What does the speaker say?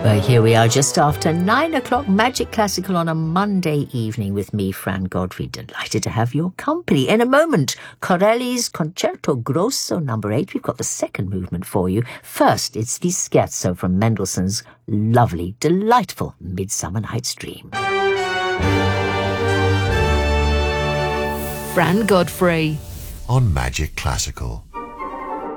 Well, here we are just after 9 o'clock, Magic Classical on a Monday evening with me, Fran Godfrey. Delighted to have your company. In a moment, Corelli's Concerto Grosso No. 8. We've got the second movement for you. First, it's the Scherzo from Mendelssohn's lovely, delightful Midsummer Night's Dream. Fran Godfrey on Magic Classical.